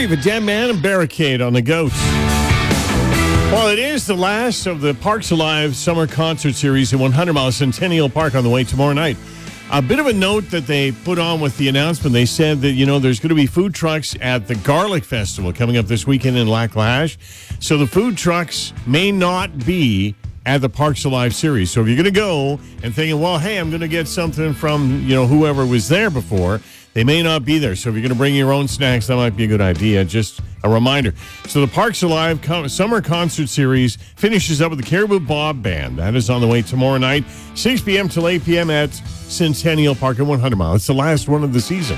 Retrieve a dead man and barricade on the goats. Well, it is the last of the Parks Alive summer concert series in 100 Mile Centennial Park on the way tomorrow night. A bit of a note that they put on with the announcement. They said that, there's going to be food trucks at the Garlic Festival coming up this weekend in Lac La Hache. So the food trucks may not be at the Parks Alive series. So if you're going to go and thinking, well, hey, I'm going to get something from, whoever was there before, they may not be there. So if you're going to bring your own snacks, that might be a good idea. Just a reminder. So the Parks Alive Summer Concert Series finishes up with the Caribou Bob Band. That is on the way tomorrow night, 6 p.m. till 8 p.m. at Centennial Park at 100 Mile. It's the last one of the season.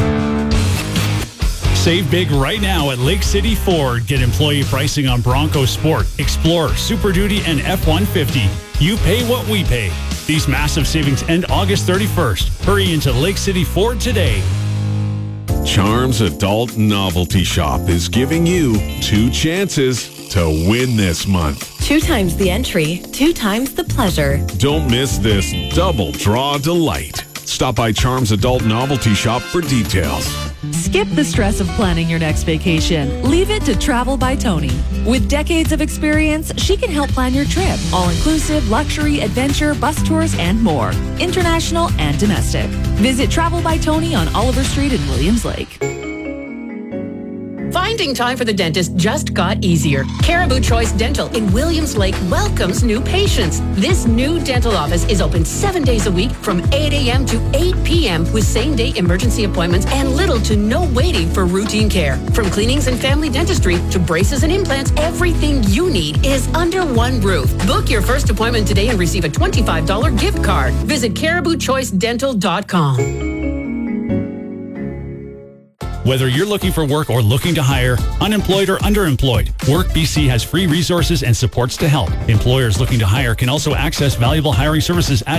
Save big right now at Lake City Ford. Get employee pricing on Bronco Sport, Explorer, Super Duty, and F-150. You pay what we pay. These massive savings end August 31st. Hurry into Lake City Ford today. Charms Adult Novelty Shop is giving you 2 chances to win this month. 2 times the entry, 2 times the pleasure. Don't miss this double draw delight. Stop by Charms Adult Novelty Shop for details. Skip the stress of planning your next vacation. Leave it to Travel by Tony. With decades of experience, she can help plan your trip. All-inclusive, luxury, adventure, bus tours, and more. International and domestic. Visit Travel by Tony on Oliver Street in Williams Lake. Finding time for the dentist just got easier. Caribou Choice Dental in Williams Lake welcomes new patients. This new dental office is open 7 days a week from 8 a.m. to 8 p.m. with same-day emergency appointments and little to no waiting for routine care. From cleanings and family dentistry to braces and implants, everything you need is under one roof. Book your first appointment today and receive a $25 gift card. Visit CaribouChoiceDental.com. Whether you're looking for work or looking to hire, unemployed or underemployed, Work BC has free resources and supports to help. Employers looking to hire can also access valuable hiring services at